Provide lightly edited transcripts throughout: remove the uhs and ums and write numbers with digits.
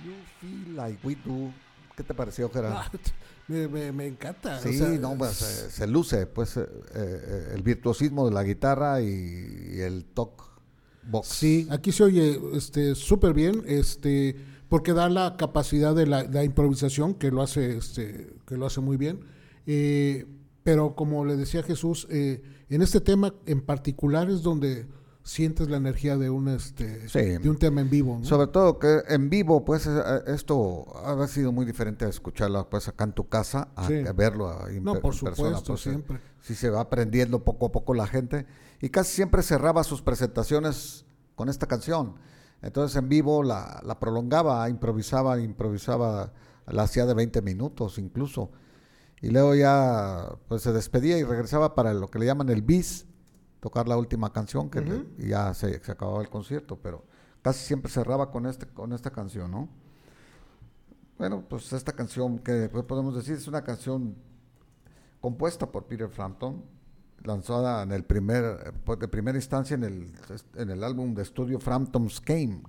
You Feel Like We Do. ¿Qué te pareció, Gerardo? Me encanta. Sí, no, pues, se luce pues el virtuosismo de la guitarra y el talk box. Sí, aquí se oye súper bien, porque da la capacidad de la improvisación, que lo hace muy bien. Pero como le decía Jesús, en este tema en particular es donde sientes la energía de un tema en vivo, ¿no? Sobre todo que en vivo, pues esto ha sido muy diferente a escucharlo pues acá en tu casa, a verlo en persona. Pues, siempre. Sí se va aprendiendo poco a poco la gente y casi siempre cerraba sus presentaciones con esta canción. Entonces en vivo la prolongaba, improvisaba, la hacía de 20 minutos incluso. Y luego ya pues se despedía y regresaba para lo que le llaman el bis, tocar la última canción y ya se acababa el concierto, pero casi siempre cerraba con esta canción, ¿no? Bueno, pues esta canción que podemos decir es una canción compuesta por Peter Frampton, lanzada de primera instancia en el álbum de estudio Frampton's Game,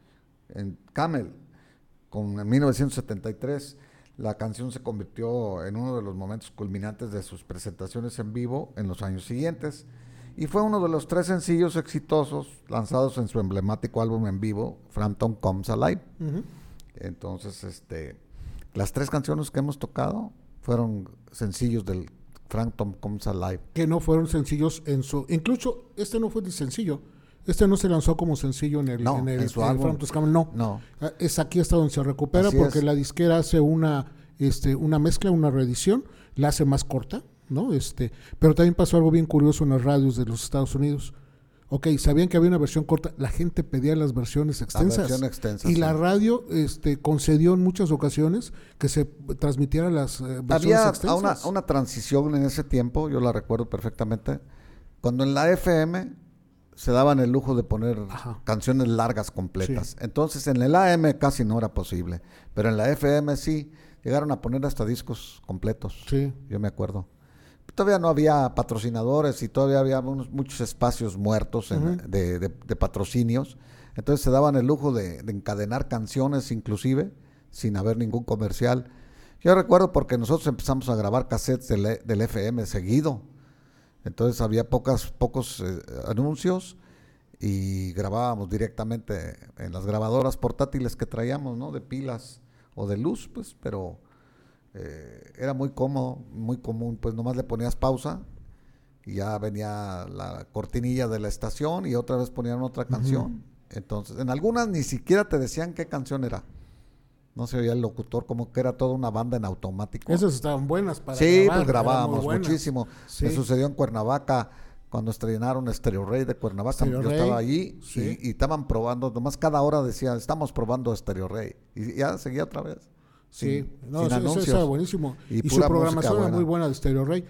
en Camel, en 1973. La canción se convirtió en uno de los momentos culminantes de sus presentaciones en vivo en los años siguientes y fue uno de los 3 sencillos exitosos lanzados en su emblemático álbum en vivo, Frampton Comes Alive. Uh-huh. Entonces, las 3 canciones que hemos tocado fueron sencillos del Frampton Comes Alive. Que no fueron sencillos incluso no fue de sencillo. No se lanzó como sencillo en su álbum. Frampton's Camel, no. Es aquí hasta donde se recupera. Así porque la disquera hace una mezcla, una reedición, la hace más corta, ¿no? Pero también pasó algo bien curioso en las radios de los Estados Unidos. Sabían que había una versión corta, la gente pedía las versiones extensas. La versión extensa, y la radio concedió en muchas ocasiones que se transmitieran las versiones extensas. Había una transición en ese tiempo, yo la recuerdo perfectamente, cuando en la FM se daban el lujo de poner canciones largas completas. Sí. Entonces en el AM casi no era posible, pero en la FM sí llegaron a poner hasta discos completos. Sí. Yo me acuerdo. Todavía no había patrocinadores y todavía había muchos espacios muertos de patrocinios. Entonces se daban el lujo de encadenar canciones inclusive sin haber ningún comercial. Yo recuerdo porque nosotros empezamos a grabar cassettes del FM seguido. Entonces había pocos anuncios y grabábamos directamente en las grabadoras portátiles que traíamos, ¿no? De pilas o de luz, pues, pero era muy cómodo, muy común, pues nomás le ponías pausa y ya venía la cortinilla de la estación y otra vez ponían otra canción. Uh-huh. Entonces, en algunas ni siquiera te decían qué canción era. No se oía el locutor, como que era toda una banda en automático. Esas estaban buenas para grabar. Sí, pues grabábamos muchísimo. Sí. Me sucedió en Cuernavaca, cuando estrenaron Stereo Rey de Cuernavaca. Yo estaba allí y estaban probando, nomás cada hora decían, estamos probando Stereo Rey. Y ya seguía otra vez. Sí, eso era buenísimo. Y su programación era muy buena de Stereo Rey.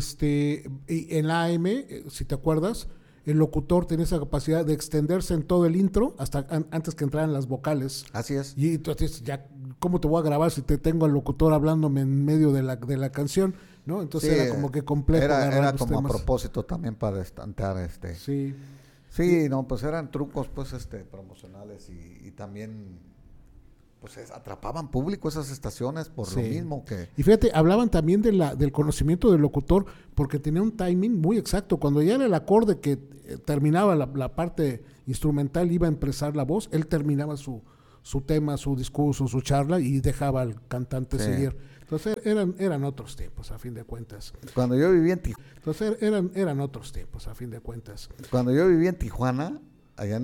Y en la AM, si te acuerdas, el locutor tenía esa capacidad de extenderse en todo el intro hasta antes que entraran las vocales. Así es. Y entonces ya, ¿cómo te voy a grabar si te tengo al locutor hablándome en medio de la canción? ¿No? Entonces era como que complejo. Era como temas. A propósito también para estantear Sí. Sí, no, pues eran trucos pues promocionales y también pues atrapaban público esas estaciones por lo mismo que... Y fíjate, hablaban también del conocimiento del locutor porque tenía un timing muy exacto. Cuando ya era el acorde que terminaba la parte instrumental, iba a empezar la voz, él terminaba su tema, su discurso, su charla y dejaba al cantante seguir. Entonces eran otros tiempos, a fin de cuentas. Cuando yo vivía en Tijuana... Entonces eran otros tiempos, a fin de cuentas. Cuando yo vivía en Tijuana, allá en